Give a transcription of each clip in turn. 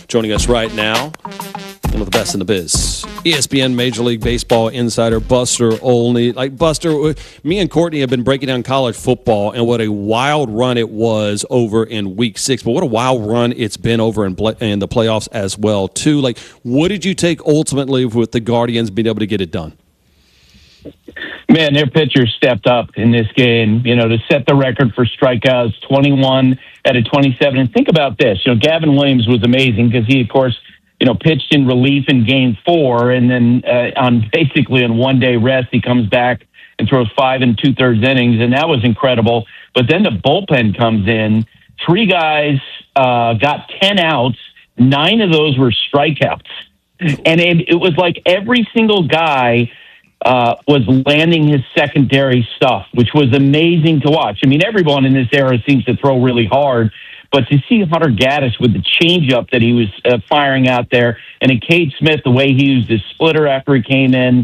Joining us right now, one of the best in the biz, ESPN Major League Baseball insider Buster Olney. Like, Buster, me and Courtney have been breaking down college football and what a wild run it was over in Week 6, but what a wild run it's been over in the playoffs as well, too. Like, what did you take ultimately with the Guardians being able to get it done? Man, their pitchers stepped up in this game, to set the record for strikeouts, 21 out of 27. And think about this, Gavin Williams was amazing because he, of course, pitched in relief in Game 4, and then on one-day rest, he comes back and throws 5 2/3 innings, and that was incredible. But then the bullpen comes in. 3 guys got 10 outs. 9 of those were strikeouts. And it was like every single guy was landing his secondary stuff, which was amazing to watch. I mean, everyone in this era seems to throw really hard, but to see Hunter Gaddis with the changeup that he was firing out there, and Cade Smith, the way he used his splitter after he came in,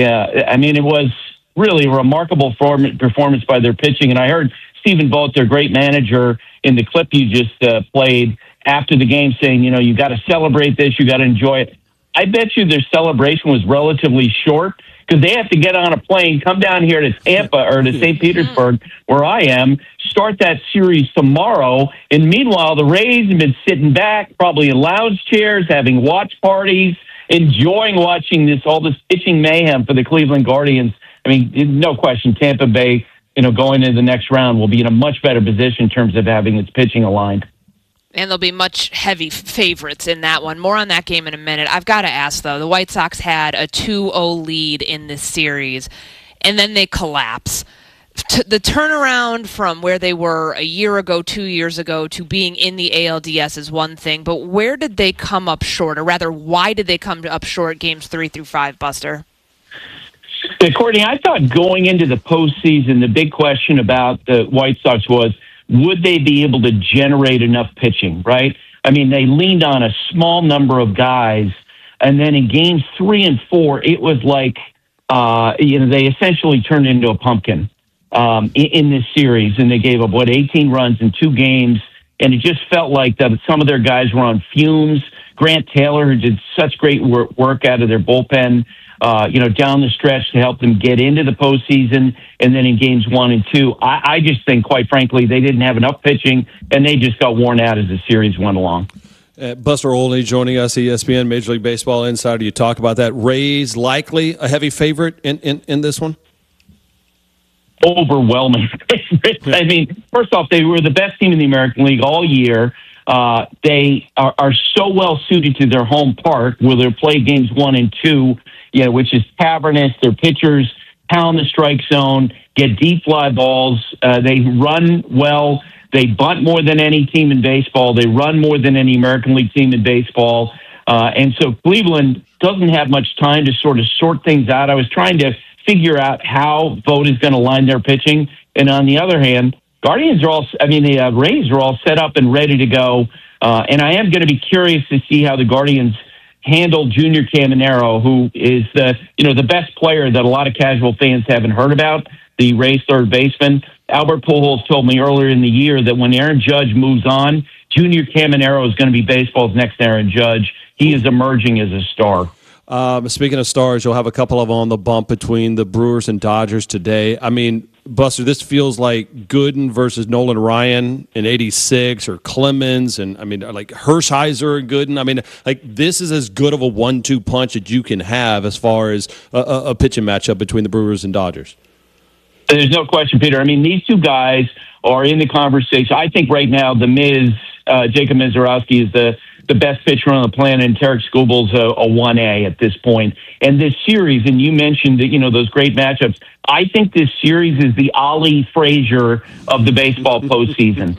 it was really a remarkable performance by their pitching. And I heard Stephen Vogt, their great manager, in the clip you just played after the game saying, you got to celebrate this, you got to enjoy it. I bet you their celebration was relatively short, because they have to get on a plane, come down here to Tampa or to St. Petersburg, where I am, start that series tomorrow. And meanwhile, the Rays have been sitting back, probably in lounge chairs, having watch parties, enjoying watching all this pitching mayhem for the Cleveland Guardians. I mean, no question, Tampa Bay, going into the next round will be in a much better position in terms of having its pitching aligned. And they'll be much heavy favorites in that one. More on that game in a minute. I've got to ask, though, the White Sox had a 2-0 lead in this series, and then they collapse. The turnaround from where they were a year ago, 2 years ago, to being in the ALDS is one thing, but where did they come up short? Or rather, why did they come up short games 3 through 5, Buster? Yeah, Courtney, I thought going into the postseason, the big question about the White Sox was, would they be able to generate enough pitching, right? I mean, they leaned on a small number of guys, and then in games 3 and 4, it was like, they essentially turned into a pumpkin in this series, and they gave up, 18 runs in 2 games, and it just felt like that some of their guys were on fumes. Grant Taylor, who did such great work out of their bullpen, down the stretch to help them get into the postseason. And then in games 1 and 2, I just think, quite frankly, they didn't have enough pitching, and they just got worn out as the series went along. Buster Olney joining us, ESPN Major League Baseball insider. You talk about that. Rays likely a heavy favorite in this one? Overwhelming. I mean, first off, they were the best team in the American League all year. They are so well suited to their home park, where they play games 1 and 2, which is cavernous. Their pitchers pound the strike zone, get deep fly balls. They run well. They bunt more than any team in baseball. They run more than any American League team in baseball. And so Cleveland doesn't have much time to sort of sort things out. I was trying to figure out how Vogt is going to line their pitching. And on the other hand, the Rays are all set up and ready to go. And I am going to be curious to see how the Guardians handle Junior Caminero, who is the best player that a lot of casual fans haven't heard about, the Rays third baseman. Albert Pujols told me earlier in the year that when Aaron Judge moves on, Junior Caminero is going to be baseball's next Aaron Judge. He is emerging as a star. Speaking of stars, you'll have a couple of them on the bump between the Brewers and Dodgers today. I mean, Buster, this feels like Gooden versus Nolan Ryan in '86, or Clemens, and like Hershiser and Gooden. I mean, like, this is as good of a 1-2 punch that you can have as far as a pitching matchup between the Brewers and Dodgers. There's no question, Peter. I mean, these two guys are in the conversation. I think right now the Miz, Jacob Mizorowski, is the best pitcher on the planet, and Tarek Skubal's a 1A at this point. And this series, and you mentioned that, those great matchups, I think this series is the Ali Frazier of the baseball postseason.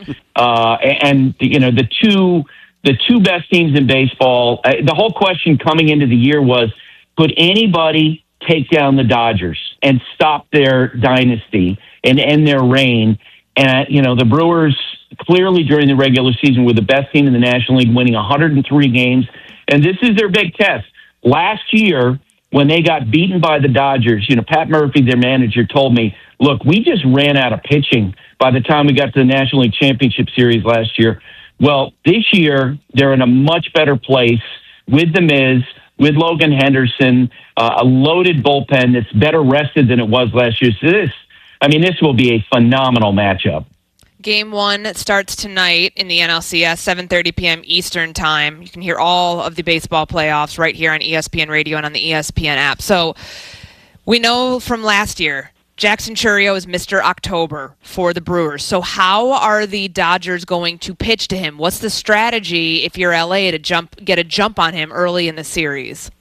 The two best teams in baseball, the whole question coming into the year was, could anybody take down the Dodgers and stop their dynasty and end their reign? And, the Brewers clearly during the regular season were the best team in the National League, winning 103 games. And this is their big test. Last year, when they got beaten by the Dodgers, Pat Murphy, their manager, told me, look, we just ran out of pitching by the time we got to the National League Championship Series last year. Well, this year, they're in a much better place with The Miz, with Logan Henderson, a loaded bullpen that's better rested than it was last year. So this will be a phenomenal matchup. Game 1 starts tonight in the NLCS, 7:30 p.m. Eastern Time. You can hear all of the baseball playoffs right here on ESPN Radio and on the ESPN app. So we know from last year, Jackson Chourio is Mr. October for the Brewers. So how are the Dodgers going to pitch to him? What's the strategy if you're LA to get a jump on him early in the series?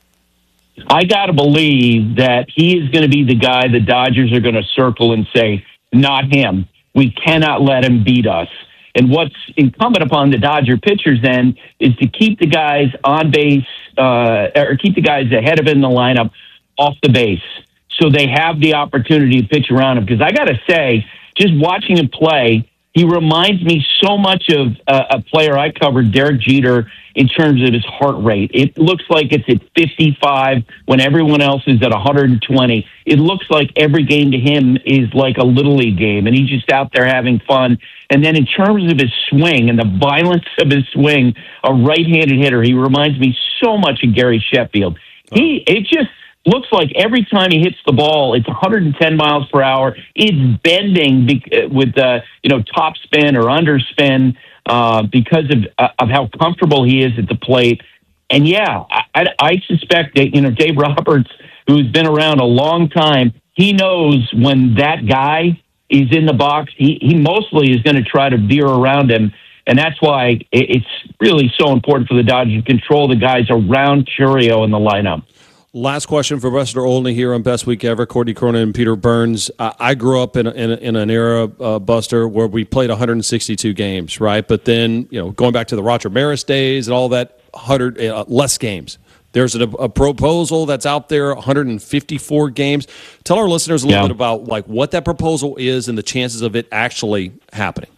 I got to believe that he is going to be the guy the Dodgers are going to circle and say, not him. We cannot let him beat us. And what's incumbent upon the Dodger pitchers then is to keep the guys on base or keep the guys ahead of him in the lineup off the base so they have the opportunity to pitch around him. Because I got to say, just watching him play, he reminds me so much of a player I covered, Derek Jeter, in terms of his heart rate. It looks like it's at 55 when everyone else is at 120. It looks like every game to him is like a Little League game, and he's just out there having fun. And then in terms of his swing and the violence of his swing, a right-handed hitter, he reminds me so much of Gary Sheffield. It just looks like every time he hits the ball, it's 110 miles per hour. It's bending with top spin or underspin because of how comfortable he is at the plate. And yeah, I suspect that Dave Roberts, who's been around a long time, he knows when that guy is in the box, he mostly is going to try to veer around him. And that's why it's really so important for the Dodgers to control the guys around Chourio in the lineup. Last question for Buster Olney here on Best Week Ever. Courtney Cronin and Peter Burns. I grew up in an era, Buster, where we played 162 games, right? But then, going back to the Roger Maris days and all that, 100 less games. There's a proposal that's out there, 154 games. Tell our listeners a little bit about what that proposal is and the chances of it actually happening.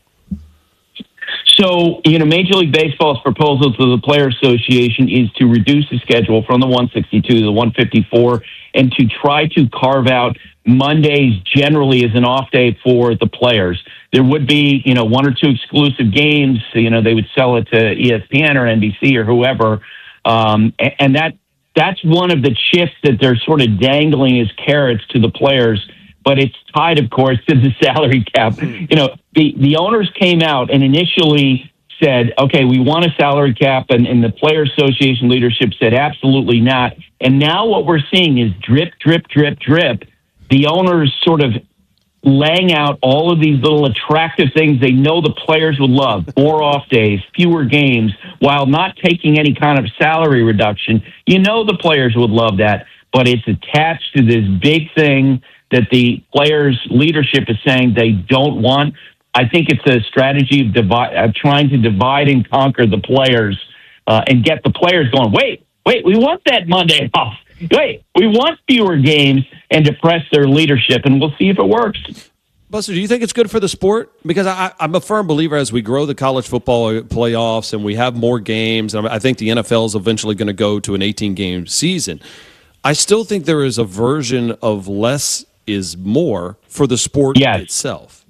So, Major League Baseball's proposal to the Player Association is to reduce the schedule from the 162 to the 154 and to try to carve out Mondays generally as an off day for the players. There would be, one or two exclusive games. They would sell it to ESPN or NBC or whoever. And that's one of the chips that they're sort of dangling as carrots to the players. But it's tied, of course, to the salary cap. The owners came out and initially said, okay, we want a salary cap, and the Player Association leadership said absolutely not. And now what we're seeing is drip, drip, drip, drip. The owners sort of laying out all of these little attractive things they know the players would love. More off days, fewer games, while not taking any kind of salary reduction. The players would love that, but it's attached to this big thing that the players' leadership is saying they don't want. I think it's a strategy of trying to divide and conquer the players and get the players going, wait, we want that Monday off. Wait, we want fewer games and depress their leadership, and we'll see if it works. Buster, do you think it's good for the sport? Because I'm a firm believer as we grow the college football playoffs and we have more games, and I think the NFL is eventually going to go to an 18-game season. I still think there is a version of less is more for the sport itself.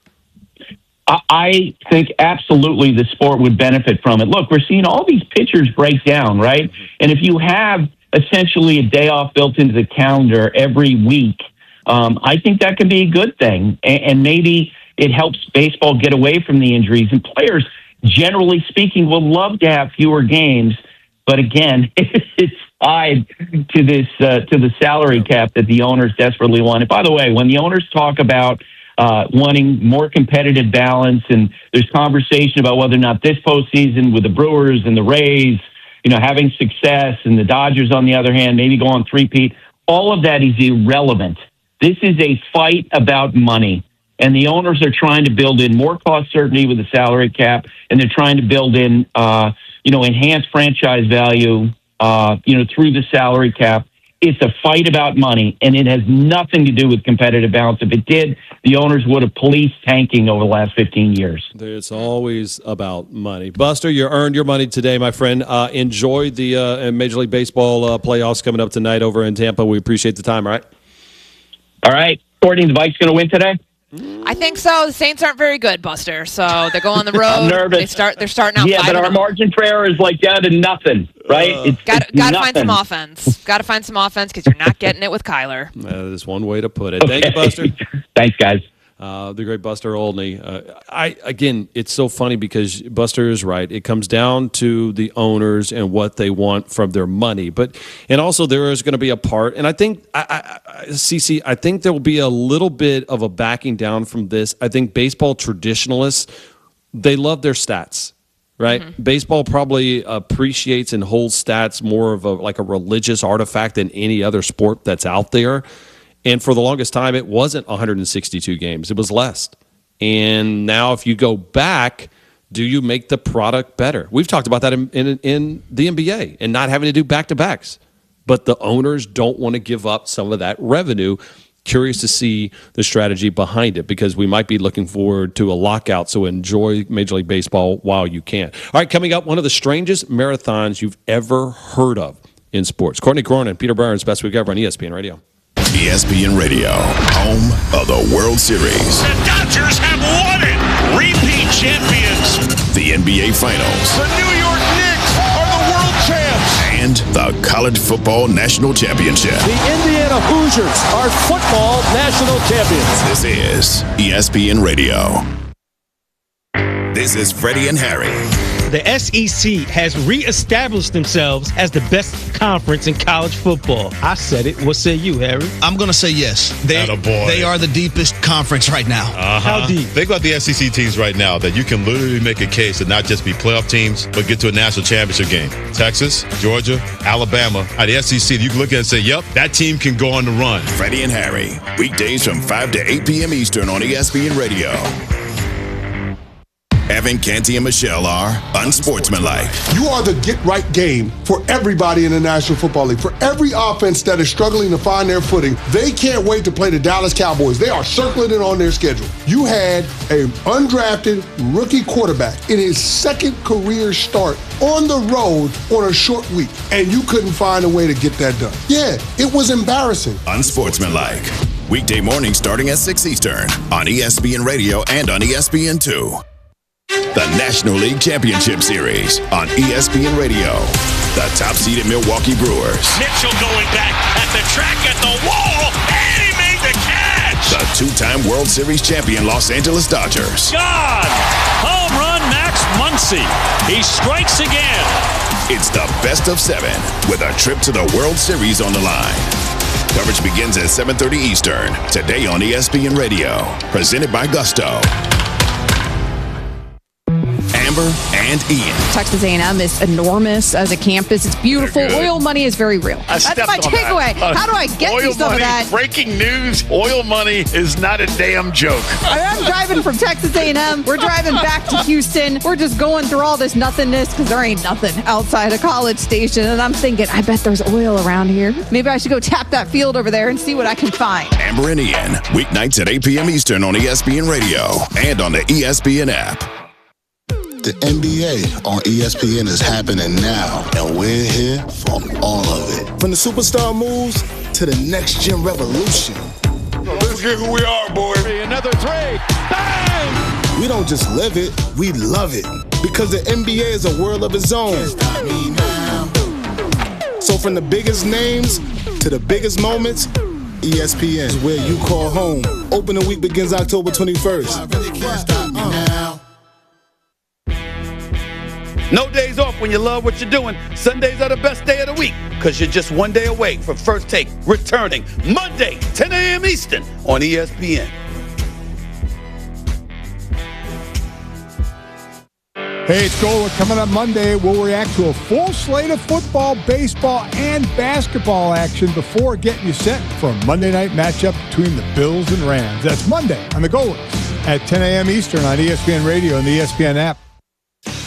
I think absolutely the sport would benefit from it. Look, we're seeing all these pitchers break down, right? And if you have essentially a day off built into the calendar every week, I think that can be a good thing. And maybe it helps baseball get away from the injuries. And players, generally speaking, will love to have fewer games. But again, it's tied to this to the salary cap that the owners desperately want. And by the way, when the owners talk about wanting more competitive balance, and there's conversation about whether or not this postseason with the Brewers and the Rays, having success, and the Dodgers, on the other hand, maybe go on three-peat, all of that is irrelevant. This is a fight about money. And the owners are trying to build in more cost certainty with the salary cap, and they're trying to build in, enhanced franchise value, through the salary cap. It's a fight about money, and it has nothing to do with competitive balance. If it did, the owners would have policed tanking over the last 15 years. It's always about money. Buster, you earned your money today, my friend. Enjoy the Major League Baseball playoffs coming up tonight over in Tampa. We appreciate the time, all right? All right. Courtney, the Vikes going to win today? I think so. The Saints aren't very good, Buster. So they go on the road. I'm nervous. They're starting out. Yeah, but our margin for error is like down to nothing, right? Got to find some offense. Got to find some offense because you're not getting it with Kyler. That is one way to put it. Okay. Thank you, Buster. Thanks, guys. The great Buster Olney. Again, it's so funny because Buster is right. It comes down to the owners and what they want from their money. And also there is going to be a part, and I think, CC, I think there will be a little bit of a backing down from this. I think baseball traditionalists, they love their stats, right? Mm-hmm. Baseball probably appreciates and holds stats more of like a religious artifact than any other sport that's out there. And for the longest time, it wasn't 162 games. It was less. And now if you go back, do you make the product better? We've talked about that in the NBA and not having to do back-to-backs. But the owners don't want to give up some of that revenue. Curious to see the strategy behind it because we might be looking forward to a lockout. So enjoy Major League Baseball while you can. All right, coming up, one of the strangest marathons you've ever heard of in sports. Courtney Cronin, Peter Burns, Best Week Ever on ESPN Radio. ESPN Radio, home of the World Series. The Dodgers have won it! Repeat champions! The NBA Finals. The New York Knicks are the world champs! And the College Football National Championship. The Indiana Hoosiers are football national champions. This is ESPN Radio. This is Freddie and Harry. The SEC has reestablished themselves as the best conference in college football. I said it. What say you, Harry? I'm going to say yes. They are the deepest conference right now. How deep? Think about the SEC teams right now that you can literally make a case to not just be playoff teams, but get to a national championship game. Texas, Georgia, Alabama. At the SEC, you can look at it and say, yep, that team can go on the run. Freddie and Harry, weekdays from 5 to 8 p.m. Eastern on ESPN Radio. Evan, Canty, and Michelle are unsportsmanlike. You are the get-right game for everybody in the National Football League. For every offense that is struggling to find their footing, they can't wait to play the Dallas Cowboys. They are circling it on their schedule. You had an undrafted rookie quarterback in his second career start on the road on a short week, and you couldn't find a way to get that done. Yeah, it was embarrassing. Unsportsmanlike. Weekday morning starting at 6 Eastern on ESPN Radio and on ESPN2. The National League Championship Series on ESPN Radio. The top-seeded Milwaukee Brewers. Mitchell going back at the track at the wall, and he made the catch! The two-time World Series champion Los Angeles Dodgers. God! Home run Max Muncy. He strikes again. It's the best of 7 with a trip to the World Series on the line. Coverage begins at 7:30 Eastern, today on ESPN Radio. Presented by Gusto. Amber and Ian. Texas A&M is enormous as a campus. It's beautiful. Oil money is very real. That's my takeaway. How do I get you some of that? Breaking news, oil money is not a damn joke. I'm driving from Texas A&M. We're driving back to Houston. We're just going through all this nothingness because there ain't nothing outside a College Station. And I'm thinking, I bet there's oil around here. Maybe I should go tap that field over there and see what I can find. Amber and Ian, weeknights at 8 p.m. Eastern on ESPN Radio and on the ESPN app. The NBA on ESPN is happening now, and we're here for all of it. From the superstar moves to the next-gen revolution. Let's get who we are, boy. Another three. Bang! We don't just live it, we love it. Because the NBA is a world of its own. So from the biggest names to the biggest moments, ESPN is where you call home. Opening week begins October 21st. I really can't stop me now. No days off when you love what you're doing. Sundays are the best day of the week because you're just one day away from First Take returning Monday, 10 a.m. Eastern on ESPN. Hey, it's Gola. Coming up Monday, we'll react to a full slate of football, baseball, and basketball action before getting you set for a Monday night matchup between the Bills and Rams. That's Monday on the Golas at 10 a.m. Eastern on ESPN Radio and the ESPN app.